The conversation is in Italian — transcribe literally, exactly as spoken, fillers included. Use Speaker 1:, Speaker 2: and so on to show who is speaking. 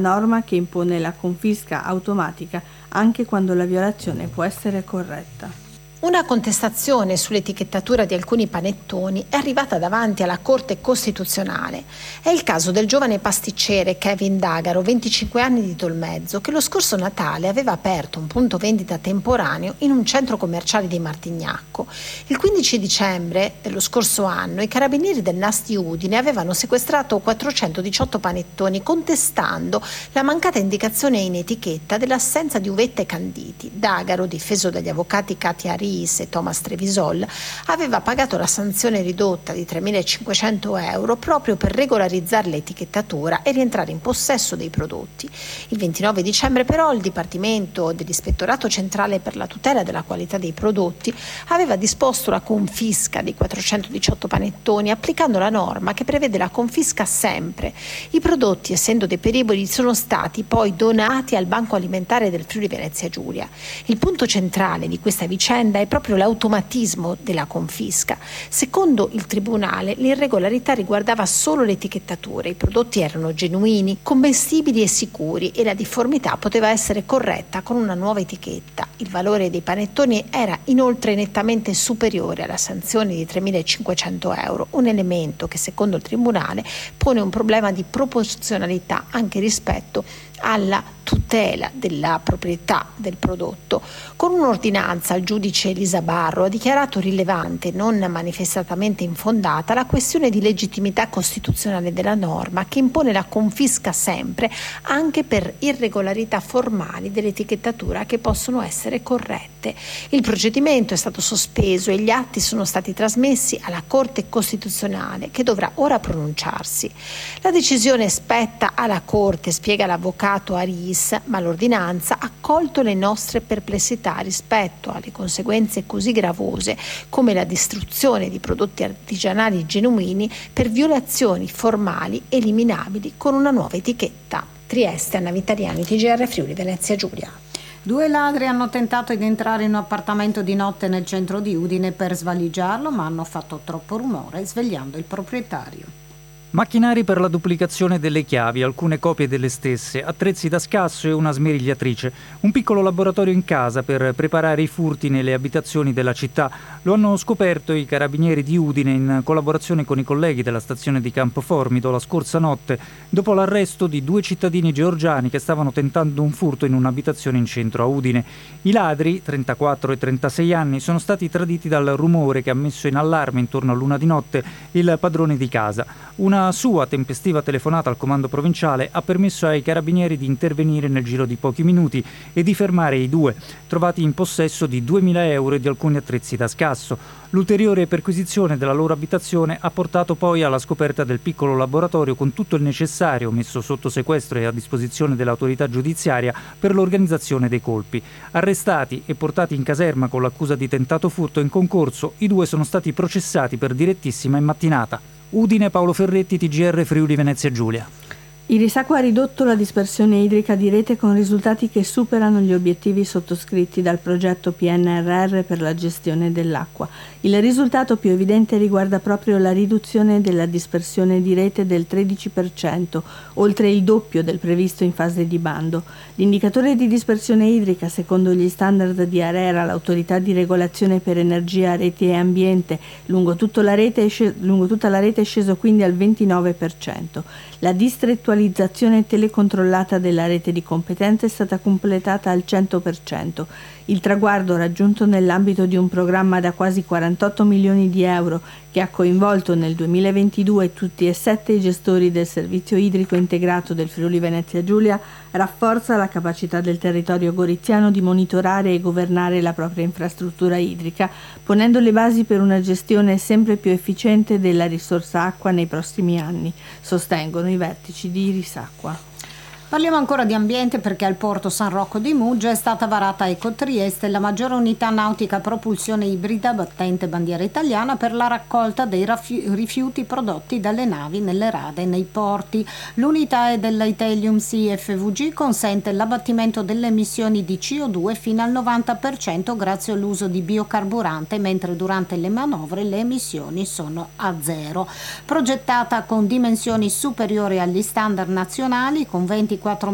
Speaker 1: norma che impone la confisca automatica anche quando la violazione può essere corretta.
Speaker 2: Una contestazione sull'etichettatura di alcuni panettoni è arrivata davanti alla Corte Costituzionale. È il caso del giovane pasticcere Kevin D'Agaro, venticinque anni di Tolmezzo, che lo scorso Natale aveva aperto un punto vendita temporaneo in un centro commerciale di Martignacco. Il quindici dicembre dello scorso anno i carabinieri del N A S di Udine avevano sequestrato quattrocentodiciotto panettoni contestando la mancata indicazione in etichetta dell'assenza di uvette e canditi. D'Agaro, difeso dagli avvocati Katia Ries e Thomas Trevisol, aveva pagato la sanzione ridotta di tremilacinquecento euro proprio per regolarizzare l'etichettatura e rientrare in possesso dei prodotti. Il ventinove dicembre però il Dipartimento dell'Ispettorato Centrale per la tutela della qualità dei prodotti aveva disposto la confisca di quattrocentodiciotto panettoni applicando la norma che prevede la confisca sempre. I prodotti, essendo deperibili, sono stati poi donati al Banco Alimentare del Friuli Venezia Giulia. Il punto centrale di questa vicenda è proprio l'automatismo della confisca. Secondo il Tribunale, l'irregolarità riguardava solo l'etichettatura, i prodotti erano genuini, commestibili e sicuri e la difformità poteva essere corretta con una nuova etichetta. Il valore dei panettoni era inoltre nettamente superiore alla sanzione di tremilacinquecento euro, un elemento che secondo il Tribunale pone un problema di proporzionalità anche rispetto alla tutela della proprietà del prodotto. Con un'ordinanza il giudice Elisa Barro ha dichiarato rilevante, non manifestatamente infondata, la questione di legittimità costituzionale della norma che impone la confisca sempre anche per irregolarità formali dell'etichettatura che possono essere corrette. Il procedimento è stato sospeso e gli atti sono stati trasmessi alla Corte Costituzionale che dovrà ora pronunciarsi. La decisione spetta alla Corte, spiega l'avvocato Aris, ma l'ordinanza ha colto le nostre perplessità rispetto alle conseguenze così gravose come la distruzione di prodotti artigianali genuini per violazioni formali eliminabili con una nuova etichetta. Trieste, Anna Vitaliani, T G R Friuli Venezia Giulia.
Speaker 3: Due ladri hanno tentato di entrare in un appartamento di notte nel centro di Udine per svaligiarlo, ma hanno fatto troppo rumore, svegliando il proprietario.
Speaker 4: Macchinari per la duplicazione delle chiavi, alcune copie delle stesse, attrezzi da scasso e una smerigliatrice. Un piccolo laboratorio in casa per preparare i furti nelle abitazioni della città. Lo hanno scoperto i carabinieri di Udine in collaborazione con i colleghi della stazione di Campoformido la scorsa notte, dopo l'arresto di due cittadini georgiani che stavano tentando un furto in un'abitazione in centro a Udine. I ladri, trentaquattro e trentasei anni, sono stati traditi dal rumore che ha messo in allarme intorno all'una di notte il padrone di casa. Una sua tempestiva telefonata al comando provinciale ha permesso ai carabinieri di intervenire nel giro di pochi minuti e di fermare i due, trovati in possesso di duemila euro e di alcuni attrezzi da scasso. L'ulteriore perquisizione della loro abitazione ha portato poi alla scoperta del piccolo laboratorio con tutto il necessario messo sotto sequestro e a disposizione dell'autorità giudiziaria per l'organizzazione dei colpi. Arrestati e portati in caserma con l'accusa di tentato furto in concorso, i due sono stati processati per direttissima in mattinata. Udine, Paolo Ferretti, T G R Friuli Venezia Giulia.
Speaker 1: Il Risacqua ha ridotto la dispersione idrica di rete con risultati che superano gli obiettivi sottoscritti dal progetto P N R R per la gestione dell'acqua. Il risultato più evidente riguarda proprio la riduzione della dispersione di rete del tredici per cento, oltre il doppio del previsto in fase di bando. L'indicatore di dispersione idrica, secondo gli standard di ARERA, l'autorità di regolazione per energia, reti e ambiente, lungo, tutta la rete è sceso, lungo tutta la rete è sceso quindi al ventinove per cento. La distrettualizzazione telecontrollata della rete di competenza è stata completata al cento per cento. Il traguardo raggiunto nell'ambito di un programma da quasi quarantotto milioni di euro che ha coinvolto nel duemilaventidue tutti e sette i gestori del servizio idrico integrato del Friuli Venezia Giulia rafforza la capacità del territorio goriziano di monitorare e governare la propria infrastruttura idrica, ponendo le basi per una gestione sempre più efficiente della risorsa acqua nei prossimi anni, sostengono i vertici di Risacqua.
Speaker 3: Parliamo ancora di ambiente perché al porto San Rocco di Muggia è stata varata Eco Trieste, la maggiore unità nautica a propulsione ibrida battente bandiera italiana per la raccolta dei rifiuti prodotti dalle navi nelle rade e nei porti. L'unità è dell'Italium C F V G, consente l'abbattimento delle emissioni di C O due fino al novanta per cento grazie all'uso di biocarburante, mentre durante le manovre le emissioni sono a zero. Progettata con dimensioni superiori agli standard nazionali, con ventiquattro